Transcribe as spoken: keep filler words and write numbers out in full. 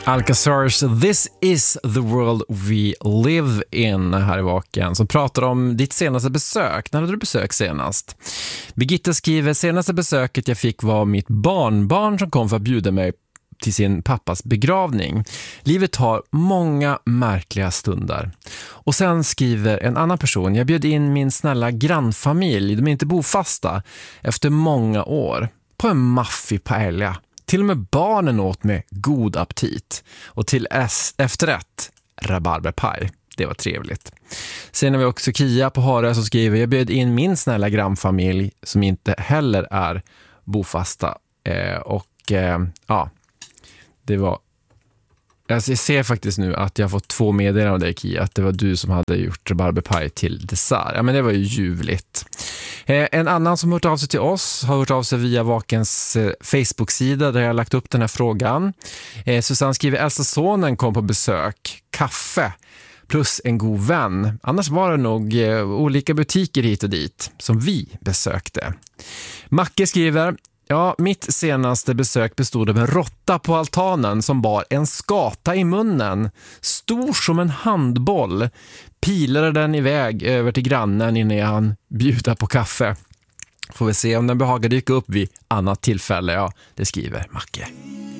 Alcazars This is the world we live in här i Vaken, som pratar om ditt senaste besök. När hade du besök senast? Birgitta skriver, senaste besöket jag fick var mitt barnbarn som kom för att bjuda mig till sin pappas begravning. Livet har många märkliga stunder. Och sen skriver en annan person, jag bjöd in min snälla grannfamilj, de är inte bofasta, efter många år, på en maffig paella. Till och med barnen åt med god aptit. Och till efterrätt, rabarberpaj. Det var trevligt. Sen har vi också Kia på Hara som skriver, jag bjöd in min snälla grannfamilj som inte heller är bofasta. Eh, och eh, ja, det var... Jag ser faktiskt nu att jag har fått två meddelanden av dig, Kia, att det var du som hade gjort rabarberpaj till dessert. Ja, men det var ju ljuvligt. Eh, en annan som hört av sig till oss har hört av sig via Vakens eh, Facebook-sida där jag har lagt upp den här frågan. Eh, Susanne skriver, äldsta sonen kom på besök. Kaffe plus en god vän. Annars var det nog eh, olika butiker hit och dit som vi besökte. Macke skriver, ja, mitt senaste besök bestod av en råtta på altanen som bar en skata i munnen. Stor som en handboll. Pilade den iväg över till grannen innan han bjuda på kaffe. Får vi se om den behagar dyka upp vid annat tillfälle. Ja, det skriver Macke.